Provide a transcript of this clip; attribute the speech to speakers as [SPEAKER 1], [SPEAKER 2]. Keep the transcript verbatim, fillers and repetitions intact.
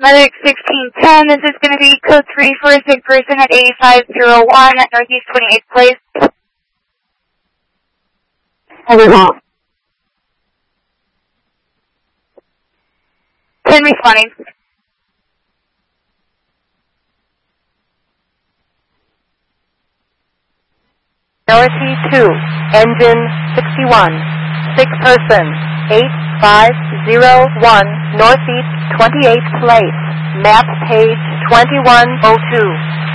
[SPEAKER 1] Medic sixteen ten, this is going to be code three for a sick person at eighty-five oh one at Northeast twenty-eighth Place.
[SPEAKER 2] Over.
[SPEAKER 1] ten responding.
[SPEAKER 3] Priority two, engine sixty-one, sick person, eight five oh one, Northeast twenty-eighth Place, map page twenty-one oh two.